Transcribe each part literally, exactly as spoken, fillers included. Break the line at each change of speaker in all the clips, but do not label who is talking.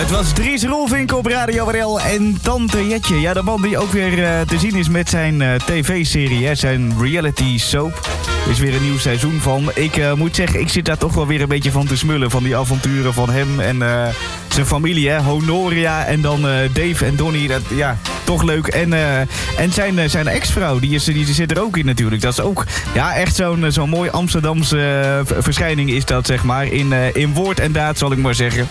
Het was Dries Roelvink op Radio R L en Tante Jetje. Ja, de man die ook weer uh, te zien is met zijn uh, tv-serie, hè, zijn reality soap. Er is weer een nieuw seizoen van. Ik uh, moet zeggen, ik zit daar toch wel weer een beetje van te smullen. Van die avonturen van hem en uh, zijn familie, hè. Honoria en dan uh, Dave en Donnie. Dat, ja, toch leuk. En, uh, en zijn, uh, zijn ex-vrouw, die, is, die zit er ook in natuurlijk. Dat is ook ja, echt zo'n, zo'n mooi Amsterdamse uh, verschijning is dat, zeg maar. In, uh, in woord en daad, zal ik maar zeggen.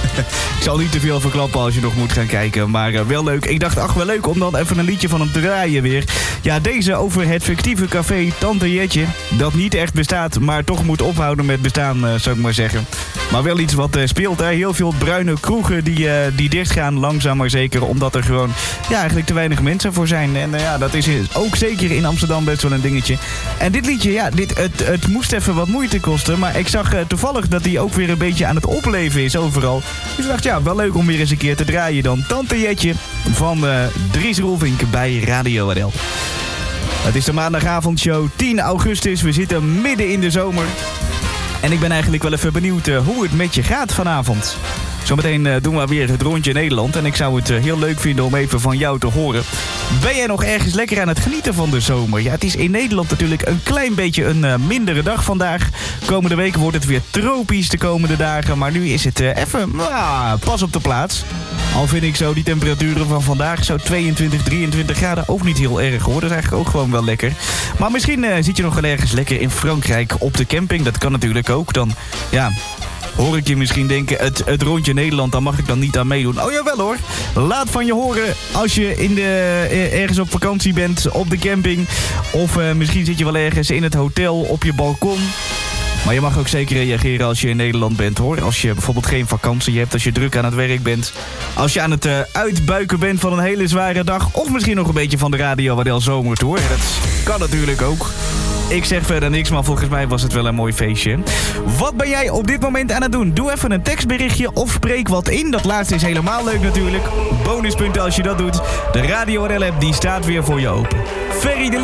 Ik zal niet te veel verklappen als je nog moet gaan kijken. Maar uh, wel leuk. Ik dacht, ach, wel leuk om dan even een liedje van hem te draaien weer. Ja, deze over het fictieve café Tante Jetje. Dat niet echt bestaat, maar toch moet ophouden met bestaan, uh, zou ik maar zeggen. Maar wel iets wat uh, speelt, hè. Heel veel bruine kroegen die, uh, die dichtgaan, langzaam maar zeker. Omdat er gewoon ja, eigenlijk te weinig mensen voor zijn. En uh, ja, dat is ook zeker in Amsterdam best wel een dingetje. En dit liedje, ja, dit, het, het moest even wat moeite kosten. Maar ik zag uh, toevallig dat hij ook weer een beetje aan het opleven is overal. Dus ik dacht, ja, wel leuk om weer eens een keer te draaien dan. Tante Jetje van uh, Dries Roelvink bij Radio R L. Het is de maandagavondshow tien augustus. We zitten midden in de zomer. En ik ben eigenlijk wel even benieuwd uh, hoe het met je gaat vanavond. Zometeen uh, doen we weer het rondje Nederland. En ik zou het uh, heel leuk vinden om even van jou te horen. Ben jij nog ergens lekker aan het genieten van de zomer? Ja, het is in Nederland natuurlijk een klein beetje een uh, mindere dag vandaag. Komende week wordt het weer tropisch de komende dagen. Maar nu is het uh, even uh, pas op de plaats. Al vind ik zo die temperaturen van vandaag, zo tweeëntwintig, drieëntwintig graden, ook niet heel erg hoor. Dat is eigenlijk ook gewoon wel lekker. Maar misschien uh, zit je nog wel ergens lekker in Frankrijk op de camping. Dat kan natuurlijk ook. Dan, ja... hoor ik je misschien denken, het, het rondje Nederland, daar mag ik dan niet aan meedoen. Oh jawel hoor, laat van je horen als je in de, ergens op vakantie bent, op de camping. Of uh, misschien zit je wel ergens in het hotel, op je balkon. Maar je mag ook zeker reageren als je in Nederland bent hoor. Als je bijvoorbeeld geen vakantie hebt, als je druk aan het werk bent. Als je aan het uh, uitbuiken bent van een hele zware dag. Of misschien nog een beetje van de Radio R L Zomertour. Dat kan natuurlijk ook. Ik zeg verder niks, maar volgens mij was het wel een mooi feestje. Wat ben jij op dit moment aan het doen? Doe even een tekstberichtje of spreek wat in. Dat laatste is helemaal leuk natuurlijk. Bonuspunten als je dat doet. De Radio R L app die staat weer voor je open. Ferry de